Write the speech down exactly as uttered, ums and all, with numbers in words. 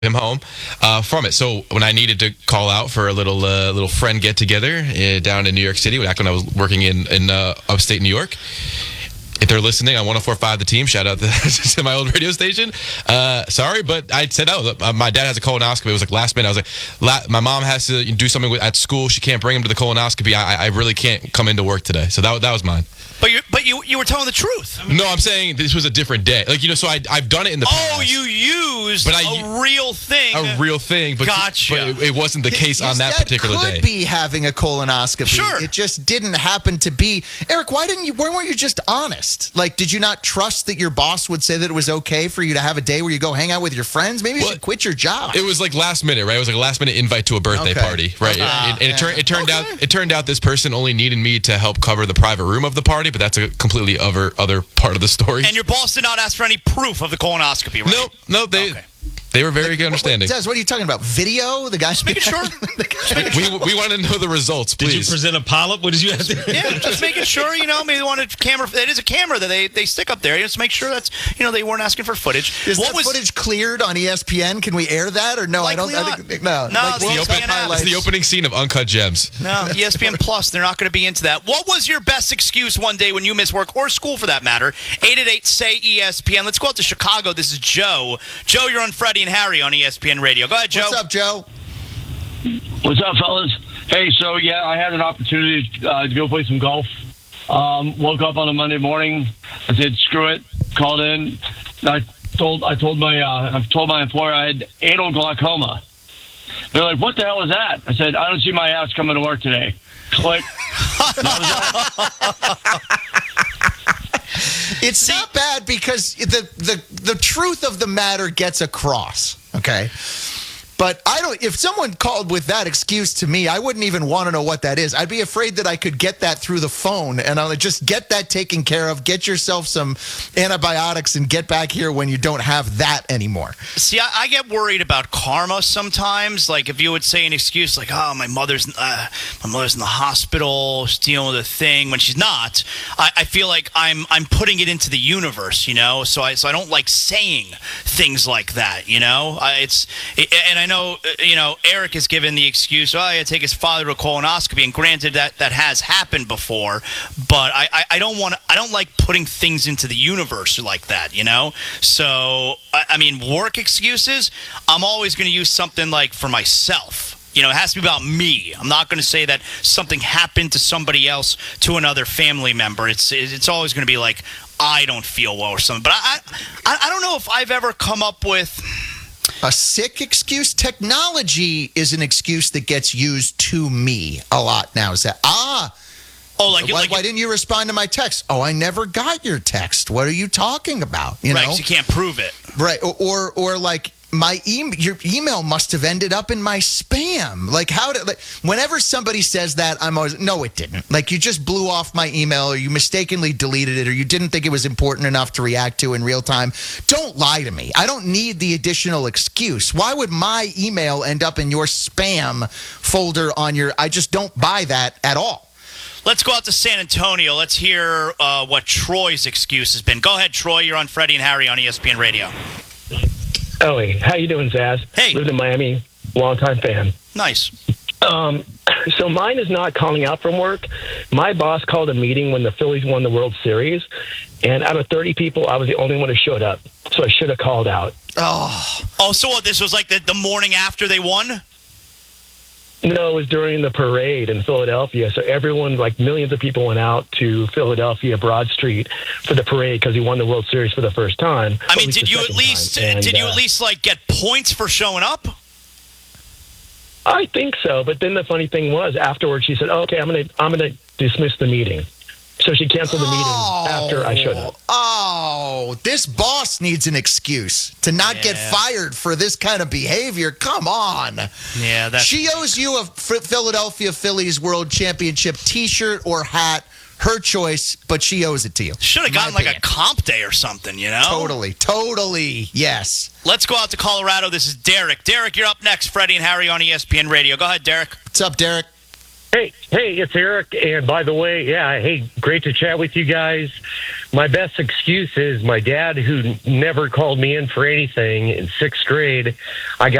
him home uh, from it. So when I needed to call out for a little uh, little friend get together uh, down in New York City, back when I was working in in uh, upstate New York. If they're listening on one oh four point five The Team, shout out to, to my old radio station. Uh, sorry, but I said, oh, look, my dad has a colonoscopy. It was like last minute. I was like, La- my mom has to do something with, at school. She can't bring him to the colonoscopy. I, I really can't come into work today. So that that was mine. But you but you you were telling the truth. No, I'm saying this was a different day. Like, you know, so I, I've done it in the past. Oh, you used but I, a real thing. A real thing. But, gotcha. but it, it wasn't the case His on that dad particular could day. be having a colonoscopy. Sure. It just didn't happen to be. Eric, why didn't you? Why weren't you just honest? Like, did you not trust that your boss would say that it was okay for you to have a day where you go hang out with your friends? Maybe you Well, should quit your job. It was like last minute, right? It was like a last minute invite to a birthday Okay. party, right? Okay. and and it, tur- it turned Okay. out it turned out this person only needed me to help cover the private room of the party, but that's a completely other other part of the story. And your boss did not ask for any proof of the colonoscopy, right? Nope, no, they Okay. they were very Like, good understanding. What, Des, what are you talking about? Video? The guy. making sure. we we want to know the results, Did you please. present a polyp? What did you have to Yeah, just making sure, you know, maybe they wanted camera. It is a camera that they, they stick up there. Just make sure that's, you know, they weren't asking for footage. Is what that was footage cleared on E S P N? Can we air that or no? Likely I don't. I think, not. no. No, Like it's World the Cup open- it's highlights. It's the opening scene of Uncut Gems. No, E S P N Plus, they're not going to be into that. What was your best excuse one day when you miss work or school for that matter? eight eight eight, S A Y, E S P N. Let's go out to Chicago. This is Joe. Joe, you're on Freddie and Harry on E S P N Radio. Go ahead, Joe. What's up, Joe? What's up, fellas? Hey, so yeah, I had an opportunity uh, to go play some golf. Um, woke up on a Monday morning. I said, "Screw it." Called in. I told I told my uh, I told my employer I had anal glaucoma. They're like, "What the hell is that?" I said, "I don't see my ass coming to work today." Click. It's not bad because the, the the truth of the matter gets across, okay? But I don't. If someone called with that excuse to me, I wouldn't even want to know what that is. I'd be afraid that I could get that through the phone, and I'll just get that taken care of. Get yourself some antibiotics, and get back here when you don't have that anymore. See, I, I get worried about karma sometimes. Like if you would say an excuse like, "Oh, my mother's uh, my mother's in the hospital, she's dealing with a thing," when she's not, I, I feel like I'm I'm putting it into the universe, you know. So I so I don't like saying things like that, you know. I, it's it, and I know you know Eric has given the excuse, "Oh, I had to take his father to a colonoscopy," and granted that that has happened before, but I I, I don't want I don't like putting things into the universe like that, you know. So I, I mean, work excuses, I'm always going to use something like for myself. You know, it has to be about me. I'm not going to say that something happened to somebody else, to another family member. It's it's always going to be like, I don't feel well or something. But I, I I don't know if I've ever come up with A sick excuse? Technology is an excuse that gets used to me a lot now. Is that, ah, oh like, why, like why didn't you respond to my text? Oh, I never got your text. What are you talking about? You right, know? 'cause you can't prove it. Right. Or, or, or like my email, your email must have ended up in my spam. Like how did, like, whenever somebody says that, I'm always, no, it didn't. Like you just blew off my email or you mistakenly deleted it or you didn't think it was important enough to react to in real time. Don't lie to me. I don't need the additional excuse. Why would my email end up in your spam folder on your, I just don't buy that at all. Let's go out to San Antonio. Let's hear uh, what Troy's excuse has been. Go ahead, Troy. You're on Freddie and Harry on E S P N Radio. Ellie, how you doing, Zaz? Hey. Lived in Miami, longtime fan. Nice. Um, so mine is not calling out from work. My boss called a meeting when the Phillies won the World Series, and out of thirty people, I was the only one who showed up. So I should have called out. Oh, Oh, so what? This was like the, the morning after they won? No, it was during the parade in Philadelphia. So everyone, like millions of people, went out to Philadelphia Broad Street for the parade because he won the World Series for the first time. I mean, At least did the you at second least time. And, did you uh, at least like get points for showing up? I think so, but then the funny thing was afterwards she said, oh, "Okay, I'm gonna I'm gonna dismiss the meeting." So she canceled the Oh. meeting after I showed up. Oh, this boss needs an excuse to not get Yeah. fired for this kind of behavior. Come on. Yeah, that's She owes you a F- Philadelphia Phillies World Championship T-shirt or hat. Her choice, but she owes it to you. should have In my gotten like a opinion. comp day or something, you know? Totally, totally, yes. Let's go out to Colorado. This is Derek. Derek, you're up next. Freddie and Harry on E S P N Radio. Go ahead, Derek. What's up, Derek? Hey, hey, it's Eric. And by the way, yeah, hey, great to chat with you guys. My best excuse is my dad, who never called me in for anything in sixth grade. I got